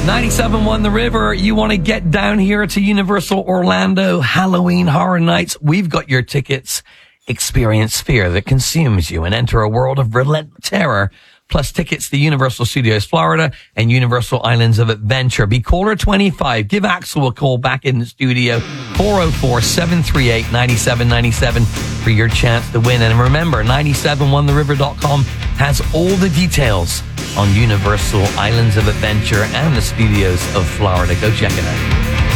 97.1 The River. You want to get down here to Universal Orlando Halloween Horror Nights? We've got your tickets. Experience fear that consumes you and enter a world of relentless terror. Plus tickets to Universal Studios Florida and Universal Islands of Adventure. Be caller 25. Give Axel a call back in the studio. 404-738-9797 for your chance to win. And remember, 971theriver.com has all the details on Universal Islands of Adventure and the Studios of Florida. Go check it out.